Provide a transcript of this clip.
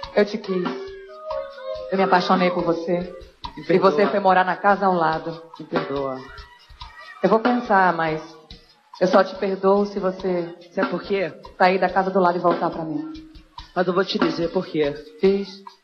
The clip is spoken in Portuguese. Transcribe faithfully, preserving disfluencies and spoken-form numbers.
Eu te quis. Eu me apaixonei por você. Me E perdoa. você foi morar na casa ao lado. Me perdoa. Eu vou pensar, mas eu só te perdoo se você Sabe por quê? sair da casa do lado e voltar pra mim. Mas eu vou te dizer por quê. Diz.